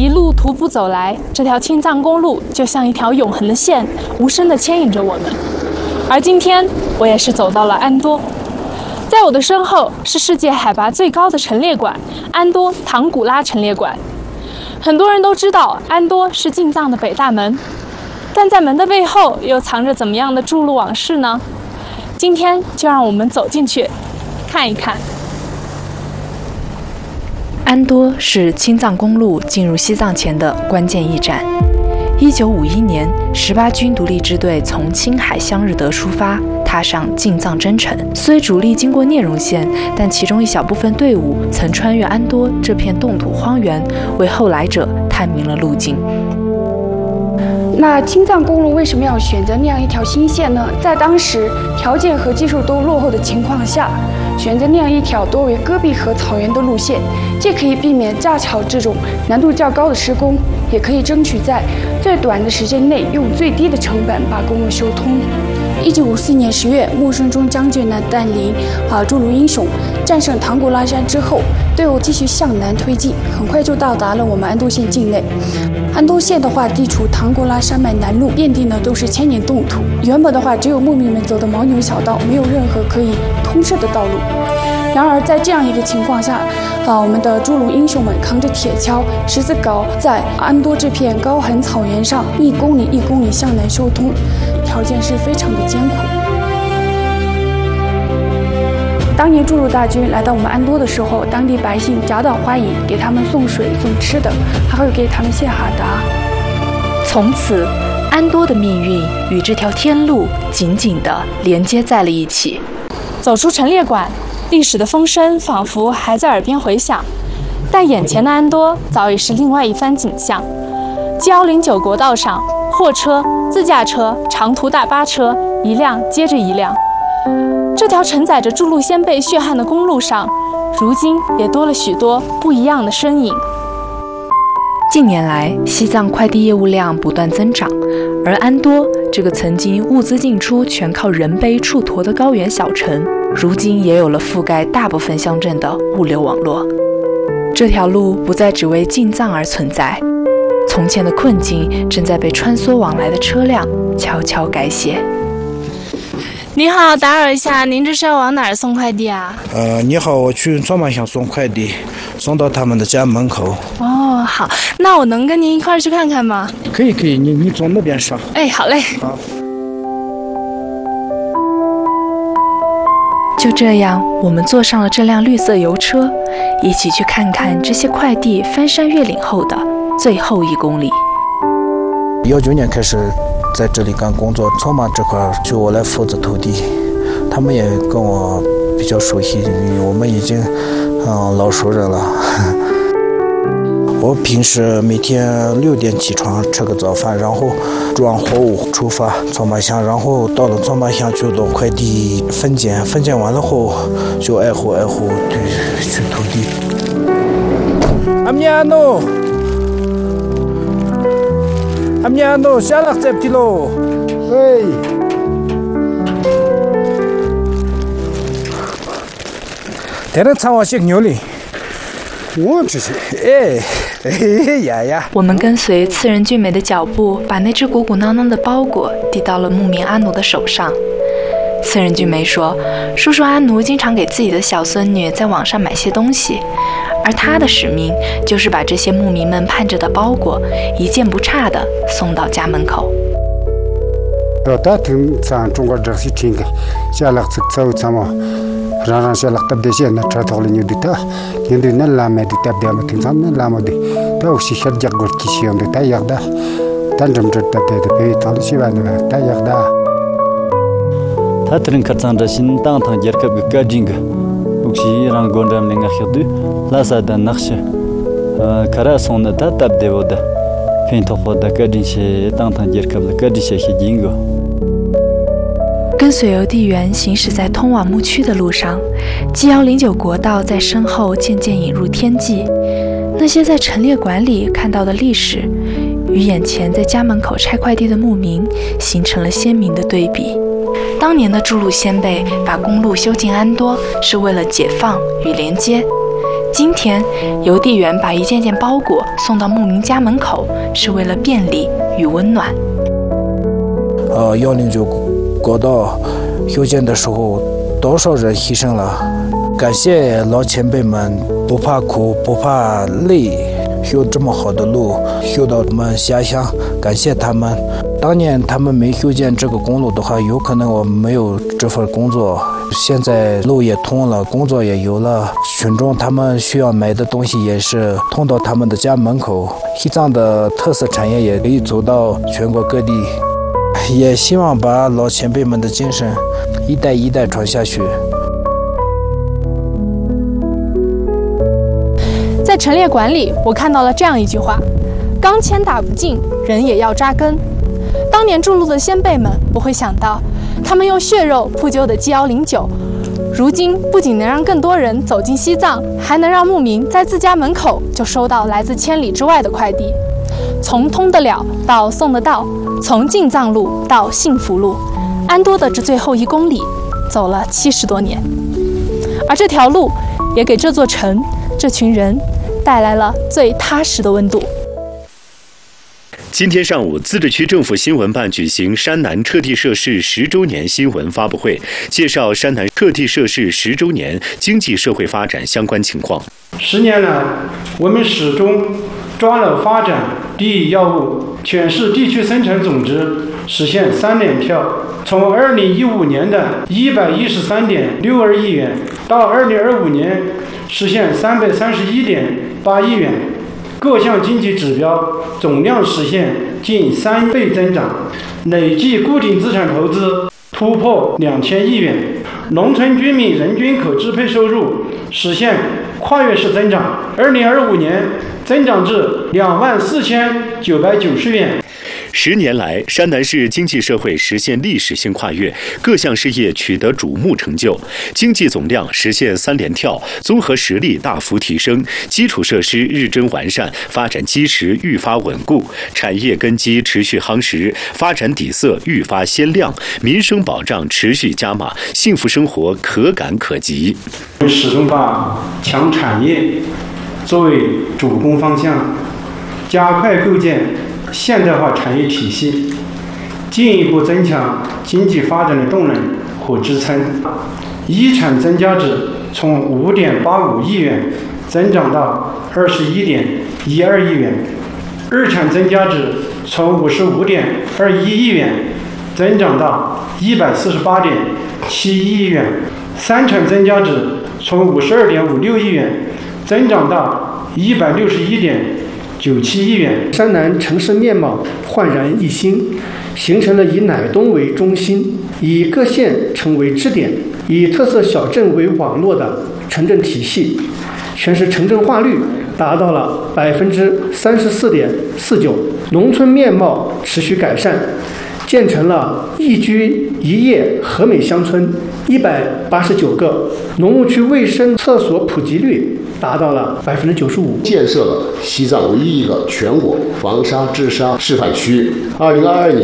一路徒步走来，这条青藏公路就像一条永恒的线，无声地牵引着我们。而今天，我也是走到了安多。在我的身后是世界海拔最高的陈列馆——安多唐古拉陈列馆。很多人都知道，安多是进藏的北大门，但在门的背后又藏着怎么样的筑路往事呢？今天就让我们走进去，看一看。 安多是青藏公路进入西藏前的关键驿站。1951年，18军独立支队从青海香日德出发，踏上进藏征程。虽主力经过聂荣县，但其中一小部分队伍曾穿越安多这片冻土荒原，为后来者探明了路径。 那青藏公路为什么要选择那样一条新线呢？在当时条件和技术都落后的情况下，选择那样一条多为戈壁和草原的路线，既可以避免架桥这种难度较高的施工，也可以争取在最短的时间内用最低的成本把公路修通。1954年10月，穆顺中将军呢带领筑路英雄战胜唐古拉山之后，队伍继续向南推进，很快就到达了我们安多县境内。安多县的话，地处唐古拉山脉南麓，遍地呢都是千年冻土。原本的话，只有牧民们走的牦牛小道，没有任何可以通涉的道路。然而在这样一个情况下，我们的筑路英雄们扛着铁锹、十字镐，在安多这片高寒草原上1公里1公里向南修通，条件是非常的艰苦。当年筑路大军来到我们安多的时候，当地百姓夹道欢迎，给他们送水送吃的，还会给他们献哈达。 从此，安多的命运与这条天路紧紧地连接在了一起。 走出陈列馆，历史的风声仿佛还在耳边回响，但眼前的安多早已是另外一番景象。G109国道上，货车、自驾车、长途大巴车一辆接着一辆。这条承载着筑路先辈血汗的公路上，如今也多了许多不一样的身影。 近年来，西藏快递业务量不断增长，而安多这个曾经物资进出全靠人背处驮的高原小城，如今也有了覆盖大部分乡镇的物流网络。这条路不再只为进藏而存在，从前的困境正在被穿梭往来的车辆悄悄改写。 你好，打扰一下，您这是要往哪儿送快递啊？ 你好，我去川马乡送快递，送到他们的家门口。 哦，好，那我能跟您一块儿去看看吗？ 可以，你坐那边上。 哎，好嘞。 好。 就这样，我们坐上了这辆绿色油车，一起去看看这些快递翻山越岭后的最后1公里。 19年开始在这里干工作，草马这块就我来负责土地，他们也跟我比较熟悉，我们已经老熟人了。我平时每天6点起床吃个早饭，然后装货物出发草马乡，然后到了草马乡就到快递分拣完了后就挨户去土地。阿米亚诺，下来这边喽。喂。在那长我些牛哩。我这些，呀！ 我们跟随次仁俊美的脚步，把那只鼓鼓囊囊的包裹递到了牧民阿奴的手上。次仁俊美说，叔叔阿奴经常给自己的小孙女在网上买些东西，而他的使命就是把这些牧民们盼着的包裹一件不差的送到家门口。 让下来特别些那车头里牛的他，牛的那拉美的特别么听上那拉么的，都是些家国基西用的太阳的，但这么特别的被他的习惯的太阳的。 他突然看上这新当堂杰克个干净个，有些让工人们个晓得，拉萨的那些，卡拉松的他特别的，偏头发的干净些当堂杰克个干净些些金个。 跟随邮递员行驶在通往牧区的路上，G109国道在身后渐渐引入天际。那些在陈列馆里看到的历史，与眼前在家门口拆快递的牧民形成了鲜明的对比。当年的筑路先辈把公路修进安多，是为了解放与连接。 今天，邮递员把一件件包裹送到牧民家门口，是为了便利与温暖。 109国道修建的时候，多少人牺牲了？感谢老前辈们不怕苦不怕累，修这么好的路，修到我们家乡，感谢他们。当年他们没修建这个公路的话，有可能我没有这份工作。现在路也通了，工作也有了，群众他们需要买的东西也是通到他们的家门口，西藏的特色产业也可以走到全国各地。也希望把老前辈们的精神一代一代传下去。 在陈列馆里，我看到了这样一句话：钢钎打不尽，人也要扎根。当年筑路的先辈们不会想到，他们用血肉铺就的 G109，如今不仅能让更多人走进西藏，还能让牧民在自家门口就收到来自千里之外的快递。从通得了到送得到，从进藏路到幸福路，安多的这最后1公里走了70多年，而这条路也给这座城、这群人带来了最踏实的温度。 今天上午，自治区政府新闻办举行山南撤地设市10周年新闻发布会，介绍山南撤地设市10周年经济社会发展相关情况。 10年来，我们始终抓了发展第一要务，全市地区生产总值实现3连跳，从2015年的113.62亿元到2025年实现331.8亿元。各项经济指标总量实现近3倍增长，累计固定资产投资突破2000亿元，农村居民人均可支配收入实现跨越式增长，2025年增长至24990元。 10年来，山南市经济社会实现历史性跨越，各项事业取得瞩目成就，经济总量实现3连跳，综合实力大幅提升，基础设施日臻完善，发展基石愈发稳固，产业根基持续夯实，发展底色愈发鲜亮，民生保障持续加码，幸福生活可感可及。 始终把强产业作为主攻方向，加快构建现代化产业体系，进一步增强经济发展的动能和支撑。一产增加值从5.85亿元增长到21.12亿元，二产增加值从55.21亿元增长到148.71亿元，三产增加值从52.56亿元增长到161.97亿元。 山南城市面貌焕然一新，形成了以乃东为中心，以各县城为支点，以特色小镇为网络的城镇体系。全市城镇化率达到了34.49%，农村面貌持续改善，建成了一居一业和美乡村189个，农务区卫生厕所普及率达到了95%， 建设了西藏唯一一个全国防沙治沙示范区。2022年